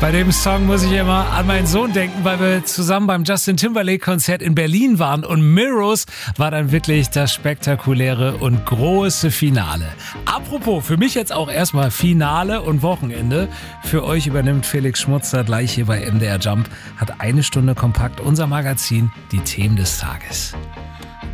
Bei dem Song muss ich immer an meinen Sohn denken, weil wir zusammen beim Justin Timberlake-Konzert in Berlin waren und Mirrors war dann wirklich das spektakuläre und große Finale. Apropos, für mich jetzt auch erstmal Finale und Wochenende. Für euch übernimmt Felix Schmutzer gleich hier bei MDR Jump, hat 1 Stunde kompakt unser Magazin, die Themen des Tages.